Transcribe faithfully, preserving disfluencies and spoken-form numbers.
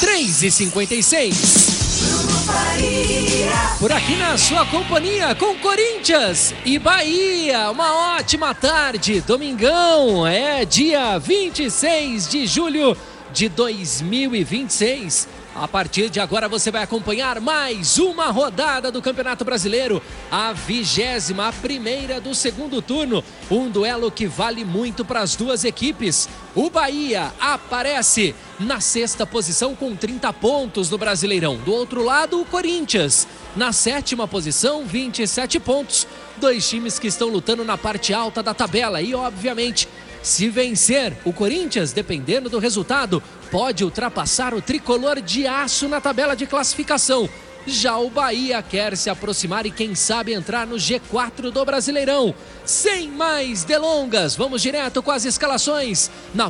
três e cinquenta e seis. Por aqui na sua companhia com Corinthians e Bahia, uma ótima tarde, domingão, é dia vinte e seis de julho de dois mil e vinte e seis. A partir de agora você vai acompanhar mais uma rodada do Campeonato Brasileiro, a vigésima primeira do segundo turno, um duelo que vale muito para as duas equipes. O Bahia aparece na sexta posição com trinta pontos no Brasileirão. Do outro lado, o Corinthians na sétima posição, vinte e sete pontos. Dois times que estão lutando na parte alta da tabela e, obviamente, se vencer o Corinthians, dependendo do resultado, pode ultrapassar o tricolor de aço na tabela de classificação. Já o Bahia quer se aproximar e quem sabe entrar no G quatro do Brasileirão. Sem mais delongas, vamos direto com as escalações na